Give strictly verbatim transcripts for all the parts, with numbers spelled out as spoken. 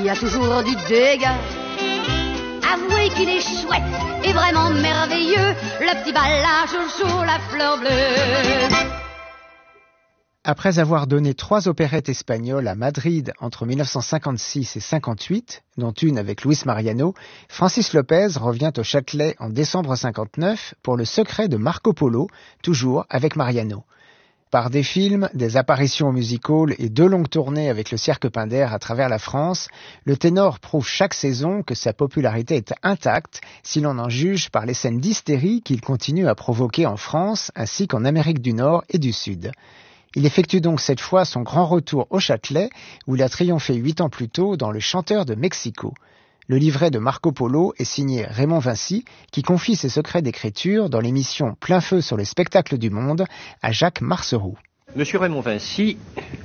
y a toujours du dégât. Avouez qu'il est chouette et vraiment merveilleux, le petit bal, la chouchou, la fleur bleue. Après avoir donné trois opérettes espagnoles à Madrid entre mille neuf cent cinquante-six et cinquante-huit, dont une avec Luis Mariano, Francis Lopez revient au Châtelet en décembre cinquante-neuf pour Le secret de Marco Polo, toujours avec Mariano. Par des films, des apparitions au music-hall et deux longues tournées avec le Cirque Pinder à travers la France, le ténor prouve chaque saison que sa popularité est intacte si l'on en juge par les scènes d'hystérie qu'il continue à provoquer en France ainsi qu'en Amérique du Nord et du Sud. Il effectue donc cette fois son grand retour au Châtelet, où il a triomphé huit ans plus tôt dans Le Chanteur de Mexico. Le livret de Marco Polo est signé Raymond Vincy, qui confie ses secrets d'écriture dans l'émission Plein Feu sur les spectacles du monde à Jacques Marceroux. Monsieur Raymond Vincy,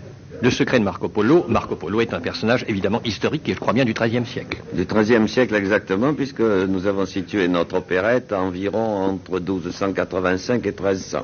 Le secret de Marco Polo. Marco Polo est un personnage évidemment historique et je crois bien du treizième siècle. Du treizième siècle exactement, puisque nous avons situé notre opérette environ entre douze cent quatre-vingt-cinq et treize cents.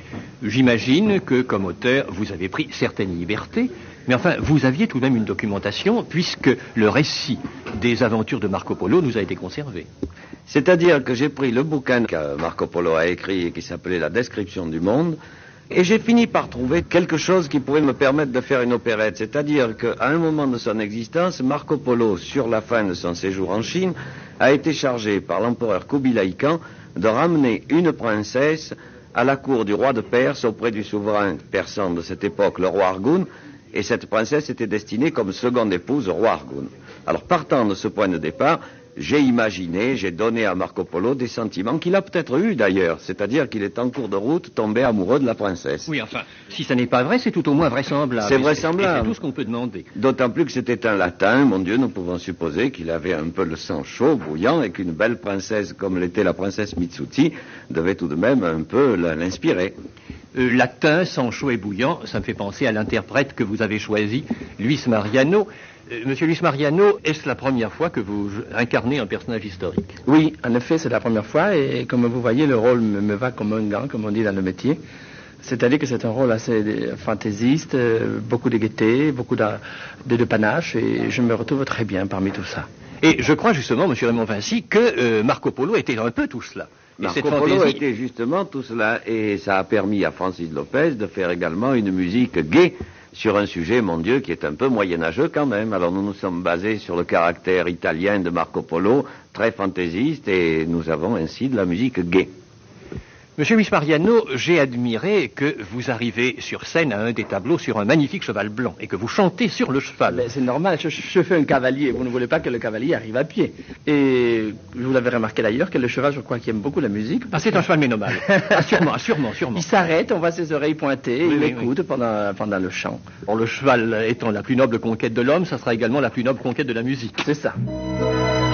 J'imagine que, comme auteur, vous avez pris certaines libertés, mais enfin, vous aviez tout de même une documentation, puisque le récit des aventures de Marco Polo nous a été conservé. C'est-à-dire que j'ai pris le bouquin que Marco Polo a écrit et qui s'appelait La description du monde, et j'ai fini par trouver quelque chose qui pouvait me permettre de faire une opérette. C'est-à-dire qu'à un moment de son existence, Marco Polo, sur la fin de son séjour en Chine, a été chargé par l'empereur Kubilai Khan de ramener une princesse à la cour du roi de Perse auprès du souverain persan de cette époque, le roi Argoun, et cette princesse était destinée comme seconde épouse au roi Argoun. Alors partant de ce point de départ, j'ai imaginé, j'ai donné à Marco Polo des sentiments qu'il a peut-être eus d'ailleurs, c'est-à-dire qu'il est en cours de route tombé amoureux de la princesse. Oui, enfin, si ça n'est pas vrai, c'est tout au moins vraisemblable. C'est vraisemblable. C'est tout ce qu'on peut demander. D'autant plus que c'était un latin, mon Dieu, nous pouvons supposer qu'il avait un peu le sang chaud, bouillant, et qu'une belle princesse comme l'était la princesse Mitsuti devait tout de même un peu l'inspirer. Euh, latin, sang chaud et bouillant, ça me fait penser à l'interprète que vous avez choisi, Luis Mariano. Euh, Monsieur Luis Mariano, est-ce la première fois que vous incarnez un personnage historique? Oui, en effet, c'est la première fois et comme vous voyez, le rôle me, me va comme un gant, comme on dit dans le métier. C'est-à-dire que c'est un rôle assez fantaisiste, beaucoup de gaieté, beaucoup de, de, de panache et je me retrouve très bien parmi tout ça. Et je crois justement, Monsieur Raymond Vincy, que euh, Marco Polo était un peu tout cela. Marco Polo était justement tout cela et ça a permis à Francis Lopez de faire également une musique gaie sur un sujet, mon Dieu, qui est un peu moyenâgeux quand même. Alors nous nous sommes basés sur le caractère italien de Marco Polo, très fantaisiste, et nous avons ainsi de la musique gaie. Monsieur Luis Mariano, j'ai admiré que vous arrivez sur scène à un des tableaux sur un magnifique cheval blanc et que vous chantez sur le cheval. Ben, c'est normal, je, je fais un cavalier. Vous ne voulez pas que le cavalier arrive à pied. Et vous l'avez remarqué d'ailleurs que le cheval, je crois qu'il aime beaucoup la musique. Ah, c'est un cheval ménomale. Ah, sûrement, sûrement, sûrement. Il s'arrête, on voit ses oreilles pointées, oui, il oui, écoute oui. Pendant, pendant le chant. Bon, le cheval étant la plus noble conquête de l'homme, ça sera également la plus noble conquête de la musique. C'est ça.